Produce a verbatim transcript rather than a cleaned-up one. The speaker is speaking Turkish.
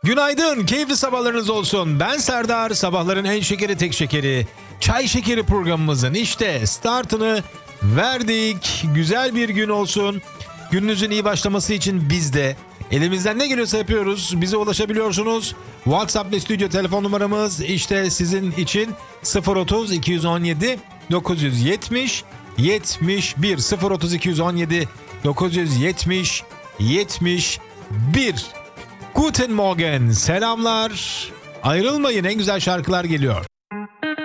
Günaydın, keyifli sabahlarınız olsun. Ben Serdar, sabahların en şekeri tek şekeri. Çay Şekeri programımızın işte startını verdik. Güzel bir gün olsun. Gününüzün iyi başlaması için biz de elimizden ne geliyorsa yapıyoruz. Bize ulaşabiliyorsunuz. WhatsApp ve stüdyo telefon numaramız işte sizin için sıfır otuz iki on yedi dokuz yüz yetmiş yetmiş bir sıfır otuz iki on yedi dokuz yüz yetmiş yetmiş bir. Guten Morgen, selamlar. Ayrılmayın, en güzel şarkılar geliyor.